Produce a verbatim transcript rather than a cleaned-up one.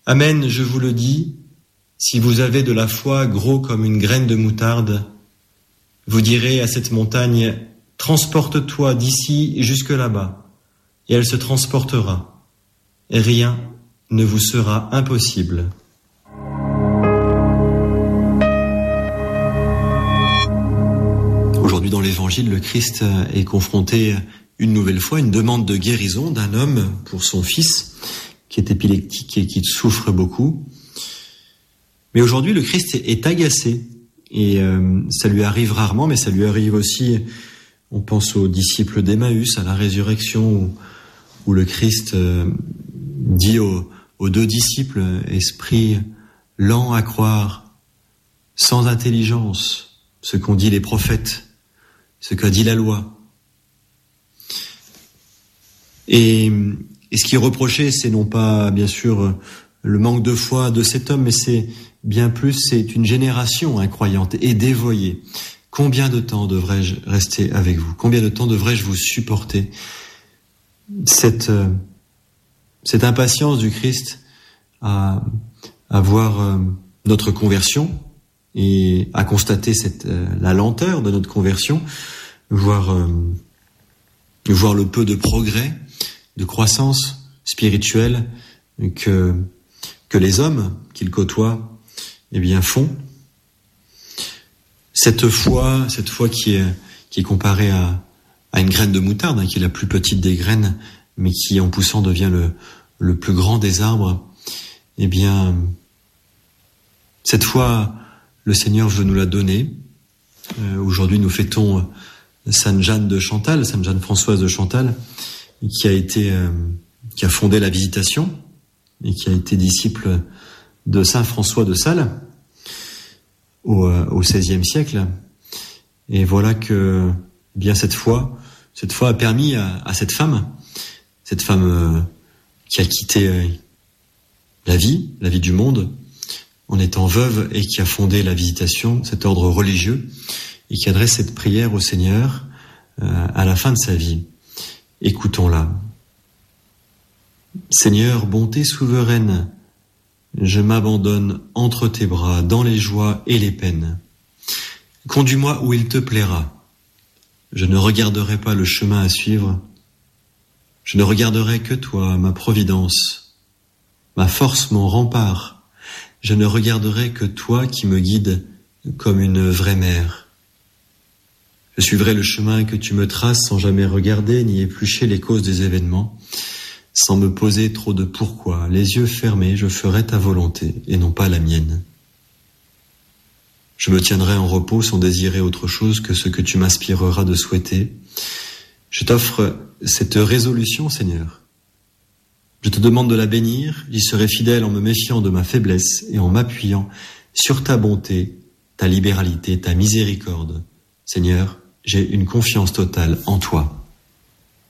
Amen, je vous le dis, si vous avez de la foi gros comme une graine de moutarde, vous direz à cette montagne, transporte-toi d'ici jusque là-bas, et elle se transportera, et rien ne vous sera impossible. Aujourd'hui dans l'Évangile, le Christ est confronté une nouvelle fois à une demande de guérison d'un homme pour son fils, qui est épileptique et qui souffre beaucoup. Mais aujourd'hui, le Christ est agacé, et euh, ça lui arrive rarement, mais ça lui arrive aussi, on pense aux disciples d'Emmaüs, à la résurrection, où, où le Christ euh, dit aux, aux deux disciples, esprit lent à croire, sans intelligence, ce qu'ont dit les prophètes, ce qu'a dit la loi. Et Et ce qui est reproché, c'est non pas, bien sûr, le manque de foi de cet homme, mais c'est bien plus, c'est une génération incroyante et dévoyée. Combien de temps devrais-je rester avec vous? Combien de temps devrais-je vous supporter? Cette, euh, cette impatience du Christ à, à voir euh, notre conversion et à constater cette, euh, la lenteur de notre conversion, voir, euh, voir le peu de progrès, de croissance spirituelle que que les hommes qu'il côtoie eh bien font. Cette foi, cette foi qui est qui est comparée à à une graine de moutarde, hein, qui est la plus petite des graines, mais qui en poussant devient le le plus grand des arbres. Eh bien, cette foi, le Seigneur veut nous la donner. Euh, aujourd'hui, nous fêtons Sainte Jeanne de Chantal, Sainte Jeanne Françoise de Chantal, qui a été, euh, qui a fondé la Visitation et qui a été disciple de Saint François de Sales au, euh, au seizième siècle. Et voilà que, eh bien, cette foi, cette foi a permis à, à cette femme, cette femme euh, qui a quitté euh, la vie, la vie du monde, en étant veuve et qui a fondé la Visitation, cet ordre religieux, et qui adresse cette prière au Seigneur euh, à la fin de sa vie. Écoutons-la. Seigneur, bonté souveraine, je m'abandonne entre tes bras, dans les joies et les peines. Conduis-moi où il te plaira. Je ne regarderai pas le chemin à suivre. Je ne regarderai que toi, ma providence, ma force, mon rempart. Je ne regarderai que toi qui me guides comme une vraie mère. Je suivrai le chemin que tu me traces sans jamais regarder ni éplucher les causes des événements, sans me poser trop de pourquoi. Les yeux fermés, je ferai ta volonté et non pas la mienne. Je me tiendrai en repos sans désirer autre chose que ce que tu m'inspireras de souhaiter. Je t'offre cette résolution, Seigneur. Je te demande de la bénir, j'y serai fidèle en me méfiant de ma faiblesse et en m'appuyant sur ta bonté, ta libéralité, ta miséricorde. Seigneur, j'ai une confiance totale en toi.